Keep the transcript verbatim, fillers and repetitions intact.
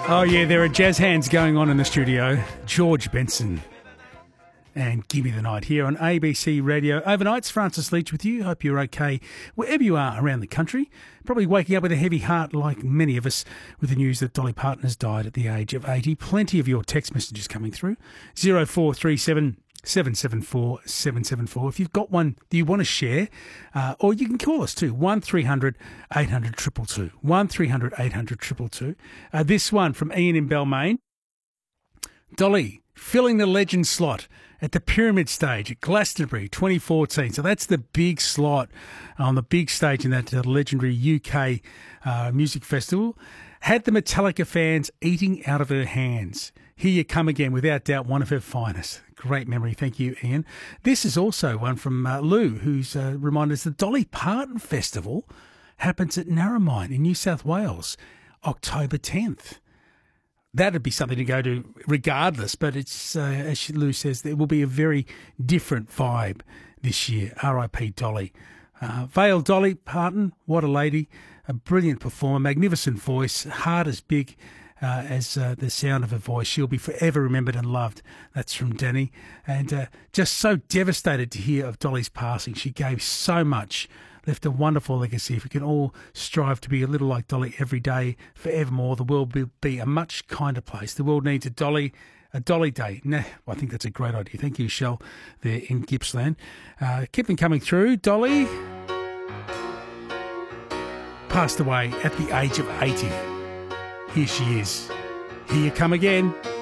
Oh, yeah, there are jazz hands going on in the studio. George Benson and Gimme the Night here on A B C Radio. Overnight's Francis Leach with you. Hope you're okay wherever you are around the country. Probably waking up with a heavy heart like many of us with the news that Dolly Parton has died at the age of eighty. Plenty of your text messages coming through. zero four three seven seven seven four seven seven four. If you've got one that you want to share, uh, or you can call us too, one three hundred eight hundred two two two. one three hundred eight hundred two two two. Uh, this one from Ian in Balmain. Dolly filling the legend slot at the Pyramid Stage at Glastonbury twenty fourteen. So that's the big slot on the big stage in that uh, legendary U K uh, music festival. Had the Metallica fans eating out of her hands. Here you come again, without doubt, one of her finest. Great memory. Thank you, Ian. This is also one from uh, Lou, who's uh, reminded us the Dolly Parton Festival happens at Narromine in New South Wales, October tenth. That'd be something to go to regardless, but it's, uh, as Lou says, there will be a very different vibe this year. R I P Dolly. Uh, Vale Dolly Parton, what a lady, a brilliant performer, magnificent voice, heart as big uh, as uh, the sound of her voice. She'll be forever remembered and loved. That's from Danny. And uh, just so devastated to hear of Dolly's passing. She gave so much, left a wonderful legacy. If we can all strive to be a little like Dolly every day, forevermore, the world will be a much kinder place. The world needs a Dolly, a Dolly Day. Nah, I think that's a great idea. Thank you, Shell, there in Gippsland. Uh, keep them coming through. Dolly passed away at the age of eighty. Here she is. Here you come again.